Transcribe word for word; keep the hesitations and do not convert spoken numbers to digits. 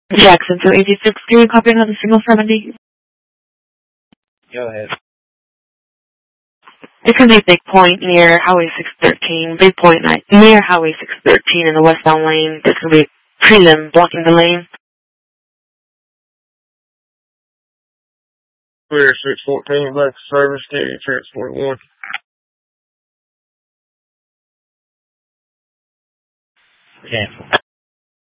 Jackson two eighty-six, can you copy another signal seventy? Go ahead. It's going to be Big Point near Highway six thirteen. Big Point near Highway six thirteen in the westbound lane. There's going to be a prelim blocking the lane. Clear six fourteen, back to service, can you transport one? Cancel.